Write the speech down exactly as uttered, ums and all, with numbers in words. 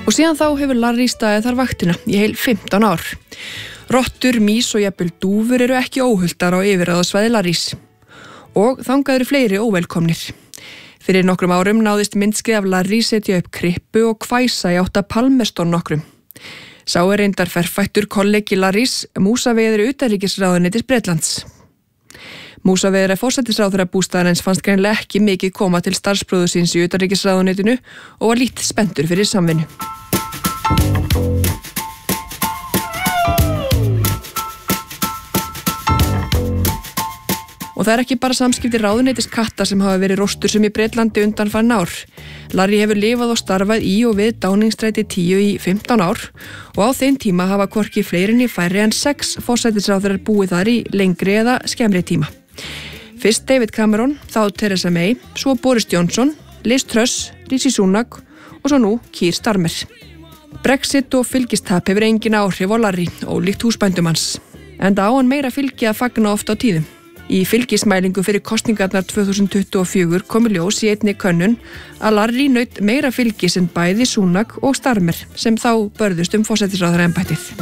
Og síðan þá hefur Larry staðið þar vaktina í heil fimmtán ár. Rottur, mís og jafnvel dúfur eru ekki óhuldar á yfirráðasvæði Larrys. Og þangað eru fleiri óvelkomnir. Fyrir nokkrum árum náðist myndskeið af Larry setja upp krippu og hvæsa í átt að Palmerston nokkrum. Sá er reyndar ferfættur kollegi Larrys, músaveður utanríkisráðuneytis Bretlands. Músaveður forsætisráðherra bústaðarins fannst greinilega ekki mikið koma til starfsbróður síns í utanríkisráðuneytinu og var lítið spenntur fyrir samvinnu. Og það er ekki bara samskipti ráðuneytis katta sem hafa verið róstursum í Bretlandi undanfarin ár. Larry hefur lifað og starfað í og við Downingstræti tíu í fimmtán ár og á þeim tíma hafa hvorki fleiri né færri en sex forsætisráðherrar búið þar í lengri eða skemmri tíma. Fyrst David Cameron, þá Theresa May, svo Boris Johnson, Liz Truss, Rishi Sunak og svo nú Keir Starmer. Brexit og fylgistap hefur engin áhrif á Larry, ólíkt húsbændum hans. Enda á hann meira fylgi að fagna oft á tíðum. Í fylgismælingu fyrir kosningarnar tvö þúsund tuttugu og fjögur kom í ljós í einni könnun að Larry naut meira fylgis en bæði Sunak og Starmer sem þá börðust um forsætisráðherraembættið.